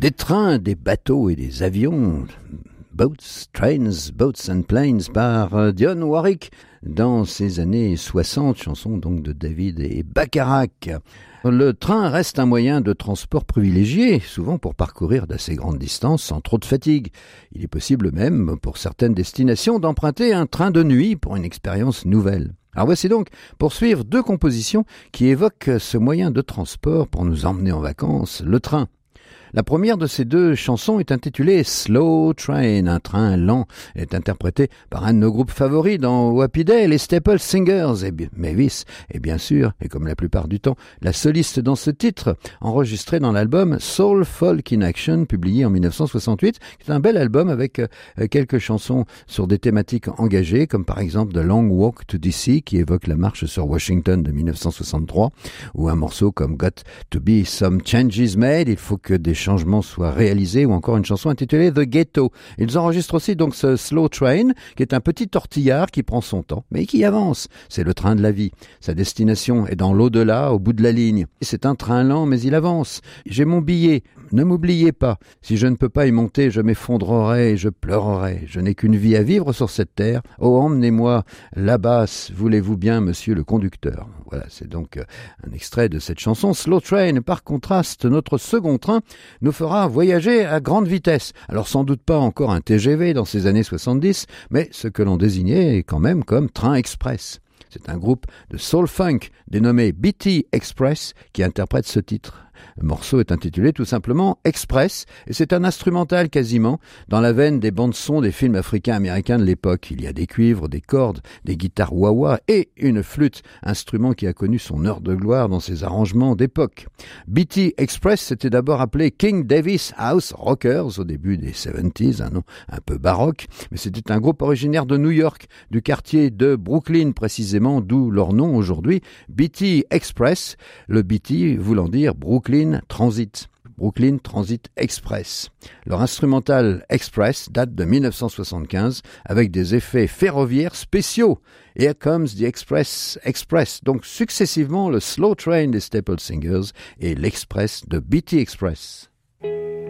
Des trains, des bateaux et des avions. Boats, Trains, Boats and Planes par Dionne Warwick dans ces années 60, chanson donc de David et Bacharach. Le train reste un moyen de transport privilégié, souvent pour parcourir d'assez grandes distances sans trop de fatigue. Il est possible même, pour certaines destinations, d'emprunter un train de nuit pour une expérience nouvelle. Alors voici donc, pour suivre, deux compositions qui évoquent ce moyen de transport pour nous emmener en vacances, le train. La première de ces deux chansons est intitulée Slow Train, un train lent, est interprétée par un de nos groupes favoris dans Happy Day, les Staple Singers, et Mavis est bien sûr, et comme la plupart du temps, la soliste dans ce titre, enregistré dans l'album Soul Folk in Action, publié en 1968, qui est un bel album avec quelques chansons sur des thématiques engagées, comme par exemple The Long Walk to DC, qui évoque la marche sur Washington de 1963, ou un morceau comme Got to Be Some Changes Made, il faut que des changements soient réalisés, ou encore une chanson intitulée The Ghetto. Ils enregistrent aussi donc ce Slow Train, qui est un petit tortillard qui prend son temps, mais qui avance. C'est le train de la vie. Sa destination est dans l'au-delà, au bout de la ligne. C'est un train lent, mais il avance. J'ai mon billet. Ne m'oubliez pas. Si je ne peux pas y monter, je m'effondrerai et je pleurerai. Je n'ai qu'une vie à vivre sur cette terre. Oh, emmenez-moi là-bas, voulez-vous bien, monsieur le conducteur. Voilà, c'est donc un extrait de cette chanson Slow Train. Par contraste, notre second train nous fera voyager à grande vitesse. Alors sans doute pas encore un TGV dans ces années 70, mais ce que l'on désignait quand même comme train express. C'est un groupe de soul funk dénommé BT Express qui interprète ce titre. Le morceau est intitulé tout simplement Express et c'est un instrumental quasiment dans la veine des bandes-sons des films africains-américains de l'époque. Il y a des cuivres, des cordes, des guitares wah-wah et une flûte, instrument qui a connu son heure de gloire dans ses arrangements d'époque. BT Express s'était d'abord appelé King Davis House Rockers au début des 70s, un nom un peu baroque, mais c'était un groupe originaire de New York, du quartier de Brooklyn précisément, d'où leur nom aujourd'hui, BT Express, le BT voulant dire Brooklyn Transit Express. Leur instrumental Express date de 1975 avec des effets ferroviaires spéciaux. Here Comes the Express, donc successivement le Slow Train des Staple Singers et l'Express de BT Express.